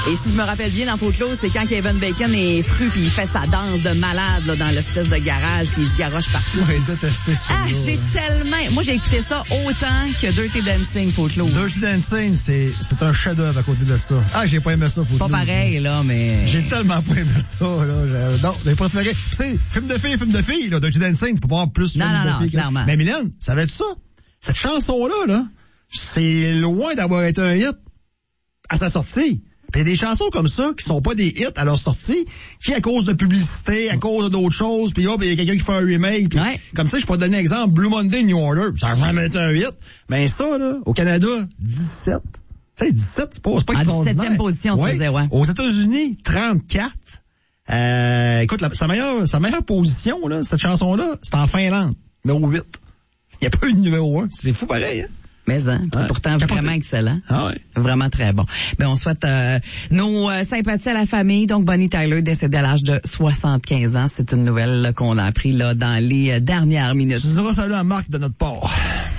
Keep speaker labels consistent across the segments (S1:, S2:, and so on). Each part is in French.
S1: Et si je me rappelle bien, dans Footloose, c'est quand Kevin Bacon est fru puis il fait sa danse de malade là, dans l'espèce de garage puis il se garoche partout.
S2: Ouais, détesté ça.
S1: Ah, j'ai tellement... Moi, j'ai écouté ça autant que Dirty Dancing, Footloose.
S2: Dirty Dancing, c'est un chef-d'œuvre à côté de ça. Ah, j'ai pas aimé ça, Footloose.
S1: C'est pas pareil, là, mais...
S2: J'ai tellement pas aimé ça, là. Non, j'ai préféré. Tu sais, film de filles, là. Dirty Dancing, tu peux pas avoir plus film de filles.
S1: Clairement.
S2: Mais Mylène, savais-tu ça? Cette chanson-là, là, c'est loin d'avoir été un hit à sa sortie. Puis il y a des chansons comme ça qui sont pas des hits à leur sortie, qui à cause de publicité, à cause d'autres choses, puis hop, il y a quelqu'un qui fait un remake. Pis, comme ça, je peux te donner un exemple, Blue Monday, New Order, ça a jamais été un hit. Mais ça, là, au Canada, 17. Tu sais, 17, c'est pas extraordinaire.
S1: 17e position, ça faisait, ouais.
S2: Aux États-Unis, 34. Écoute, sa meilleure position, là, cette chanson-là, c'est en Finlande, numéro 8. Il n'y a pas eu de numéro 1. C'est fou pareil, hein?
S1: Mais c'est pourtant vraiment excellent.
S2: Ah ouais.
S1: Vraiment très bon. Ben, on souhaite nos sympathies à la famille. Donc, Bonnie Tyler, décédée à l'âge de 75 ans. C'est une nouvelle là, qu'on a appris là dans les dernières minutes.
S2: Tu diras salut à Marc de notre part.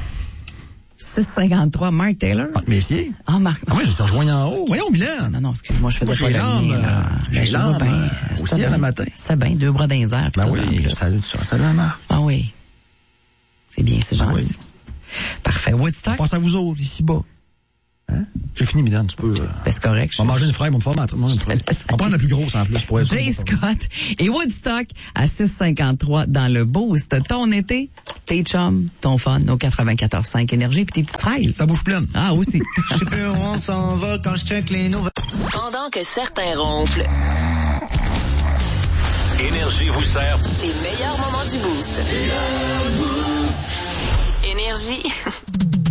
S1: 653, Mark Taylor.
S2: Marc Messier.
S1: Ah, Marc.
S2: Ah oui, je suis rejoint en haut. Voyons, Mylène.
S1: Non, excuse-moi, je faisais pas le lien.
S2: J'ai l'âme au ciel le matin.
S1: C'est bien, 2 bras dans les airs.
S2: Ben oui, salut à Marc.
S1: Ah oui. C'est bien, c'est gentil.
S2: Oui.
S1: Parfait. Woodstock.
S2: On passe à vous autres, ici bas. Hein? J'ai fini, Mylène, tu peux...
S1: Ben, c'est correct.
S2: On va manger une fraise, on va me faire on va prendre la plus grosse en plus pour être
S1: Jay Scott et Woodstock à 6,53 dans le boost. Ton été, tes chums, ton fun au 94.5 Énergie puis tes petites fraises.
S2: Ça bouge pleine.
S1: Ah, aussi.
S3: Je sais plus où on s'en va quand je check les nouvelles.
S4: Pendant que certains ronflent,
S5: Énergie vous sert
S4: les meilleurs moments du boost. Énergie.